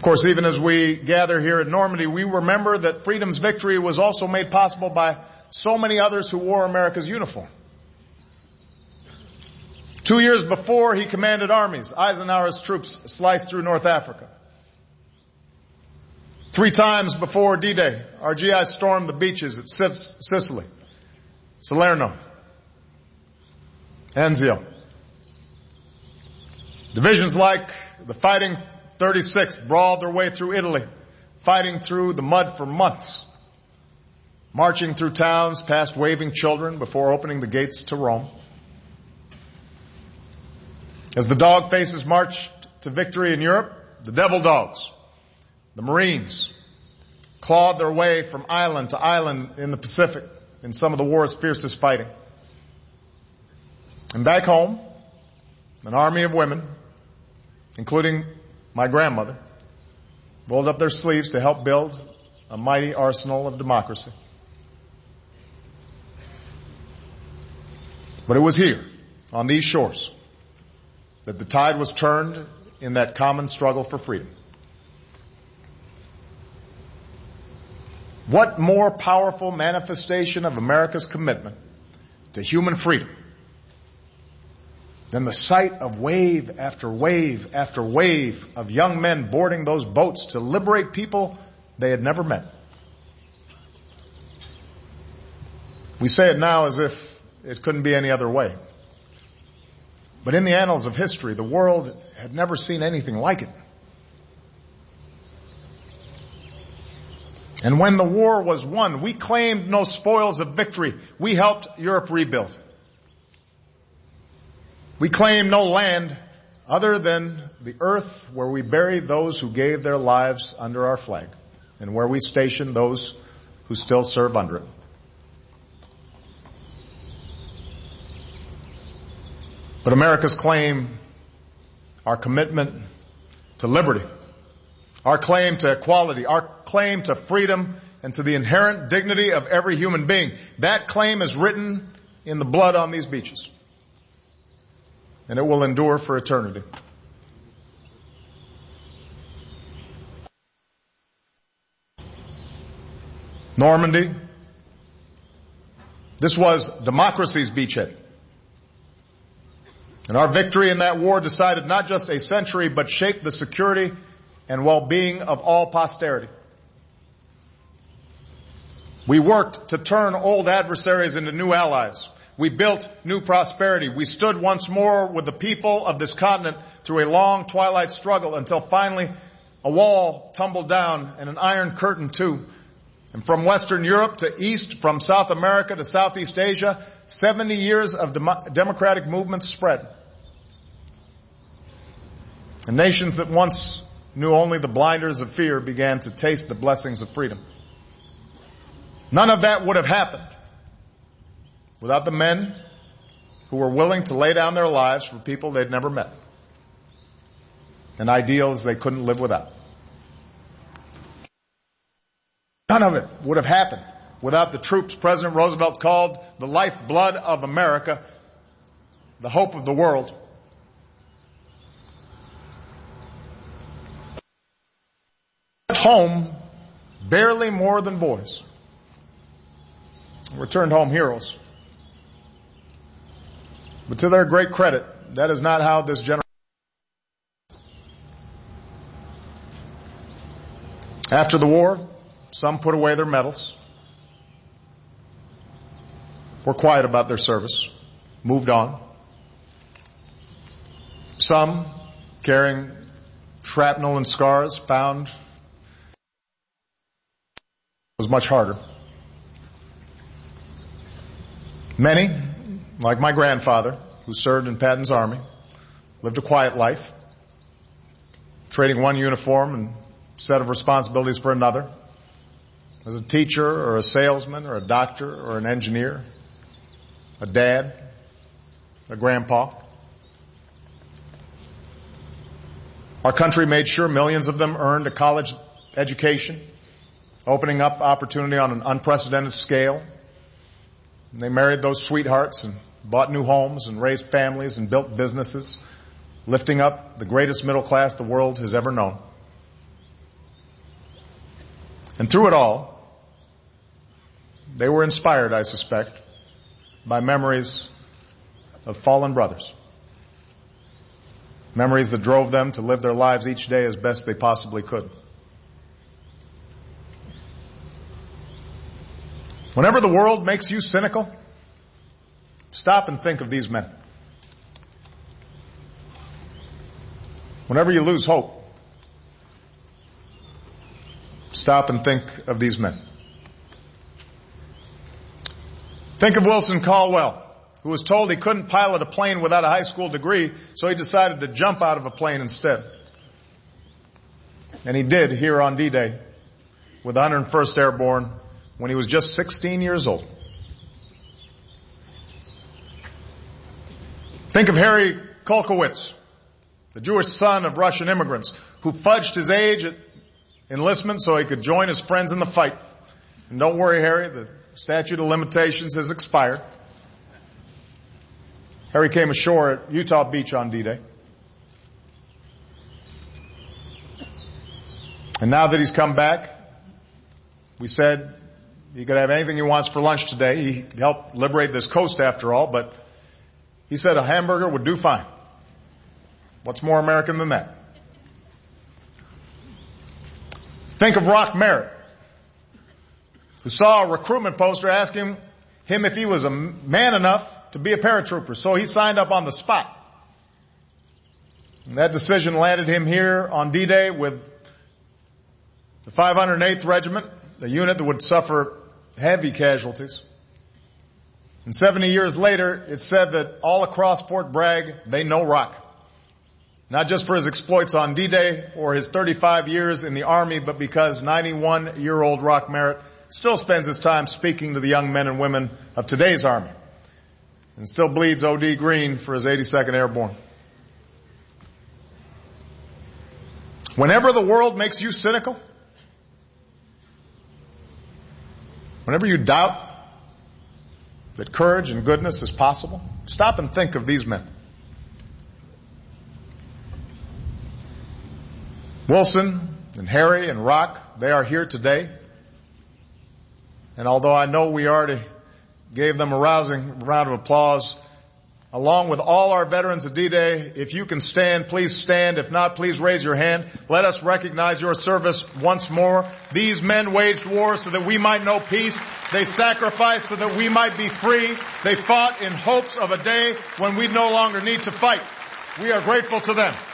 Of course, even as we gather here at Normandy, we remember that freedom's victory was also made possible by so many others who wore America's uniform. 2 years before he commanded armies, Eisenhower's troops sliced through North Africa. 3 times before D-Day, our GIs stormed the beaches at Sicily, Salerno, Anzio. Divisions like the Fighting 36th brawled their way through Italy, fighting through the mud for months, marching through towns past waving children before opening the gates to Rome. As the dog faces marched to victory in Europe, the devil dogs, the Marines, clawed their way from island to island in the Pacific in some of the war's fiercest fighting. And back home, an army of women, including my grandmother, rolled up their sleeves to help build a mighty arsenal of democracy. But it was here, on these shores, that the tide was turned in that common struggle for freedom. What more powerful manifestation of America's commitment to human freedom than the sight of wave after wave after wave of young men boarding those boats to liberate people they had never met? We say it now as if it couldn't be any other way. But in the annals of history, the world had never seen anything like it. And when the war was won, we claimed no spoils of victory. We helped Europe rebuild. We claimed no land other than the earth where we buried those who gave their lives under our flag and where we stationed those who still serve under it. But America's claim, our commitment to liberty, our claim to equality, our claim to freedom and to the inherent dignity of every human being, that claim is written in the blood on these beaches. And it will endure for eternity. Normandy, this was democracy's beachhead. And our victory in that war decided not just a century, but shaped the security and well-being of all posterity. We worked to turn old adversaries into new allies. We built new prosperity. We stood once more with the people of this continent through a long twilight struggle until finally a wall tumbled down and an iron curtain too. And from Western Europe to East, from South America to Southeast Asia, 70 years of democratic movements spread. And nations that once knew only the blinders of fear began to taste the blessings of freedom. None of that would have happened without the men who were willing to lay down their lives for people they'd never met and ideals they couldn't live without. None of it would have happened without the troops President Roosevelt called the lifeblood of America, the hope of the world. At home, barely more than boys. Returned home heroes. But to their great credit, that is not how this generation. After the war, some put away their medals, were quiet about their service, moved on. Some, carrying shrapnel and scars, found it was much harder. Many, like my grandfather, who served in Patton's army, lived a quiet life, trading one uniform and set of responsibilities for another, as a teacher or a salesman or a doctor or an engineer, a dad, a grandpa. Our country made sure millions of them earned a college education, opening up opportunity on an unprecedented scale. And they married those sweethearts and bought new homes and raised families and built businesses, lifting up the greatest middle class the world has ever known. And through it all, they were inspired, I suspect, by memories of fallen brothers. Memories that drove them to live their lives each day as best they possibly could. Whenever the world makes you cynical, stop and think of these men. Whenever you lose hope, stop and think of these men. Think of Wilson Caldwell, who was told he couldn't pilot a plane without a high school degree, so he decided to jump out of a plane instead. And he did here on D-Day with the 101st Airborne when he was just 16 years old. Think of Harry Kolkowitz, the Jewish son of Russian immigrants, who fudged his age at enlistment so he could join his friends in the fight. And don't worry, Harry, the statute of limitations has expired. Harry came ashore at Utah Beach on D-Day. And now that he's come back, we said he could have anything he wants for lunch today. He helped liberate this coast after all, but he said a hamburger would do fine. What's more American than that? Think of Rock Merritt, who saw a recruitment poster asking him if he was a man enough to be a paratrooper. So he signed up on the spot. And that decision landed him here on D-Day with the 508th Regiment, a unit that would suffer heavy casualties. And 70 years later, it's said that all across Fort Bragg, they know Rock. Not just for his exploits on D-Day or his 35 years in the Army, but because 91-year-old Rock Merritt still spends his time speaking to the young men and women of today's Army and still bleeds OD green for his 82nd Airborne. Whenever the world makes you cynical, whenever you doubt that courage and goodness is possible, stop and think of these men. Wilson and Harry and Rock, they are here today. And although I know we already gave them a rousing round of applause, along with all our veterans of D-Day, if you can stand, please stand. If not, please raise your hand. Let us recognize your service once more. These men waged war so that we might know peace. They sacrificed so that we might be free. They fought in hopes of a day when we no longer need to fight. We are grateful to them.